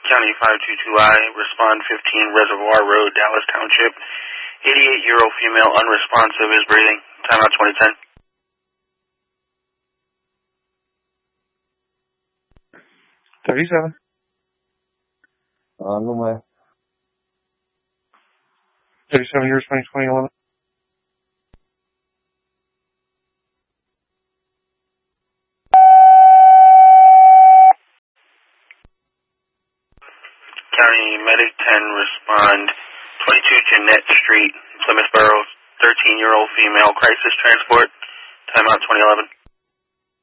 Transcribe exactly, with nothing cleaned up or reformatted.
County five two two I, respond fifteen Reservoir Road, Dallas Township. eighty-eight-year-old female unresponsive is breathing. Timeout twenty ten. thirty-seven. On the way. thirty-seven, you're responding twenty eleven. County Medic ten, respond twenty-two Jeanette Street, Plymouth Borough, thirteen-year-old female crisis transport. Timeout twenty eleven.